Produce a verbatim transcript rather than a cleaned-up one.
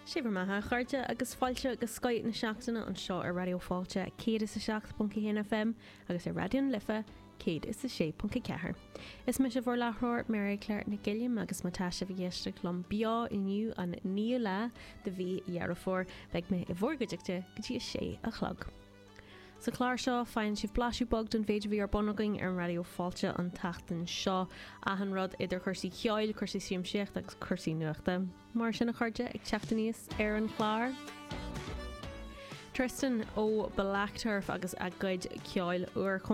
Sibhar maithe chuirde agus fáilte agus scoit na seachtainna an seo ar radio fáilte céad is a seacht punca héana F M agus ar radio'n lifa céad is a sé punca cethair. Is me se bhór lethróir Mary Claire na Gilliam agus mátá se bh ghéiste glum bia inniu an ní le de bhí dhearafór beag me i bhórgaideachta go dtí sé a chlog. Sa chláir seo fáin sibh blasú bog don féidir bhí ar bonagaing ar radio fáilte an tachtain seo ahan rud idir chuirsaí ceáil, chuirsaí siamsíocht agus chuirsaí nuachta. Mar sin na chuirde ag teachtaníos ar an chláir. Tristan ó Black Turf agus a gcuid ceáil uair